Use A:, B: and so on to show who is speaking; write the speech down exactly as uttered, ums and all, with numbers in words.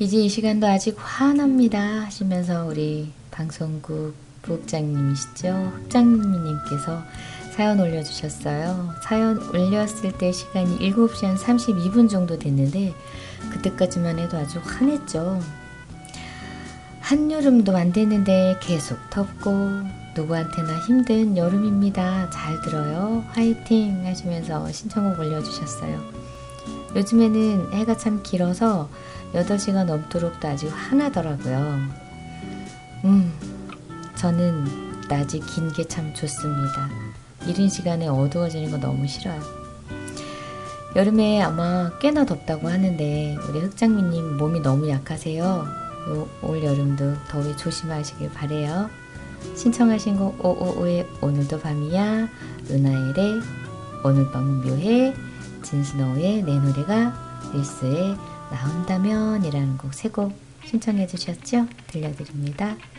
A: 이제 이 시간도 아직 환합니다 하시면서 우리 방송국 부국장님이시죠? 흑장님께서 사연 올려주셨어요. 사연 올렸을 때 시간이 일곱 시 한 삼십이 분 정도 됐는데 그때까지만 해도 아주 환했죠. 한여름도 안 됐는데 계속 덥고 누구한테나 힘든 여름입니다. 잘 들어요. 화이팅 하시면서 신청곡 올려주셨어요. 요즘에는 해가 참 길어서 여덟 시가 넘도록도 아직 환하더라고요. 음, 저는 낮이 긴 게 참 좋습니다. 이른 시간에 어두워지는 거 너무 싫어요. 여름에 아마 꽤나 덥다고 하는데 우리 흑장미님 몸이 너무 약하세요. 올 여름도 더위 조심하시길 바래요. 신청하신 곡 오오오의 오늘도 밤이야, 루나엘의 오늘 밤은 묘해, 진스노우의 내 노래가, 릴스의 나온다면 이라는 곡 세 곡 신청해 주셨죠? 들려드립니다.